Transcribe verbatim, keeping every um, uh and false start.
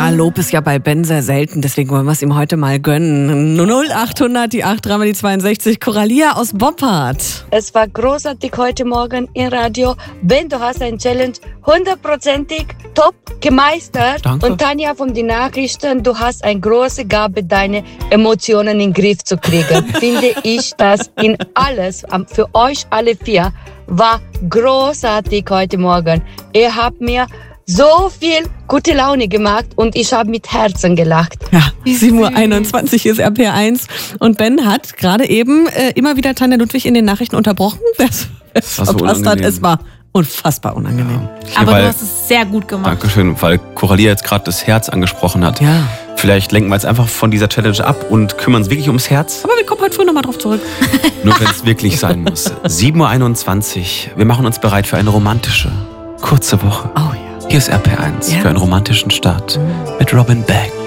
Ja, Lob ist ja bei Ben sehr selten, deswegen wollen wir es ihm heute mal gönnen. null achthundert, die acht, dreimal die zweiundsechzig. Coralia aus Boppard. Es war großartig heute Morgen im Radio. Ben, du hast ein Challenge hundertprozentig top gemeistert. Danke. Und Tanja von den Nachrichten, du hast eine große Gabe, deine Emotionen in den Griff zu kriegen. Finde ich, dass in alles, für euch alle vier, war großartig heute Morgen. Ihr habt mir so viel gute Laune gemacht und ich habe mit Herzen gelacht. Ja, sieben Uhr einundzwanzig ist R P eins und Ben hat gerade eben äh, immer wieder Tanja Ludwig in den Nachrichten unterbrochen. Wer es verpasst hat, es war unfassbar unangenehm. Ja. Aber weil, du hast es sehr gut gemacht. Dankeschön, weil Coralia jetzt gerade das Herz angesprochen hat. Ja. Vielleicht lenken wir jetzt einfach von dieser Challenge ab und kümmern uns wirklich ums Herz. Aber wir kommen heute früh nochmal drauf zurück. Nur wenn es wirklich sein muss. sieben Uhr einundzwanzig. Wir machen uns bereit für eine romantische, kurze Woche. Oh ja. Hier ist R P eins ja. für einen romantischen Start mit Robin Beck.